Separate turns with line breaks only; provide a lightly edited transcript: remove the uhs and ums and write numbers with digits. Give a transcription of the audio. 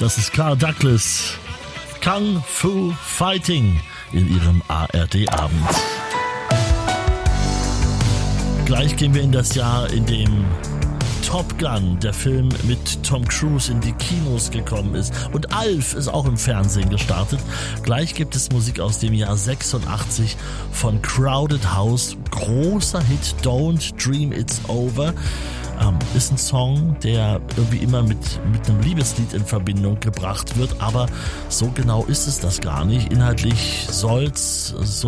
Das ist Carl Douglas. Kung Fu Fighting in ihrem ARD-Abend. Gleich gehen wir in das Jahr, in dem Top Gun, der Film mit Tom Cruise, in die Kinos gekommen ist. Und Alf ist auch im Fernsehen gestartet. Gleich gibt es Musik aus dem Jahr 86 von Crowded House. Großer Hit, Don't Dream It's Over. Ist ein Song, der irgendwie immer mit einem Liebeslied in Verbindung gebracht wird, aber so genau ist es das gar nicht. Inhaltlich soll's so